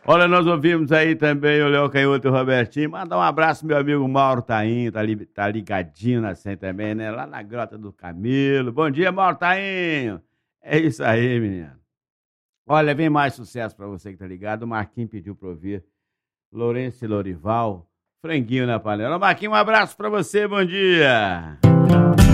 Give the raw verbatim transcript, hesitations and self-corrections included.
Olha, nós ouvimos aí também o Léo Canhoto e o Robertinho. Mandar um abraço, meu amigo Mauro Tainho, tá, li, tá ligadinho na cem também, né? Lá na Grota do Camilo. Bom dia, Mauro Tainho. É isso aí, menino. Olha, vem mais sucesso pra você que tá ligado. O Marquinhos pediu pra ouvir Lourenço e Lorival, Franguinho na Panela. Marquinhos, um abraço pra você, bom dia.